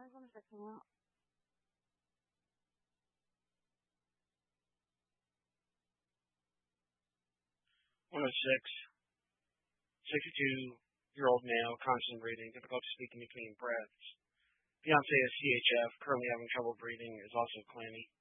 106, 62-year-old male, constant breathing, difficulty speaking between breaths. Fiance is CHF, currently having trouble breathing, is also clammy.